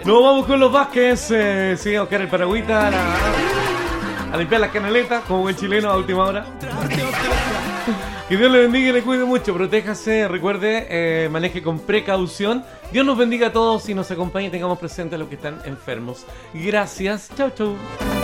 Nos vamos con los Vázquez. Sí, a buscar el paragüita, a limpiar las canaletas, como buen chileno a última hora. Que Dios le bendiga y le cuide mucho. Protéjase, recuerde, maneje con precaución. Dios nos bendiga a todos y nos acompañe y tengamos presente a los que están enfermos. Gracias. Chau, chau.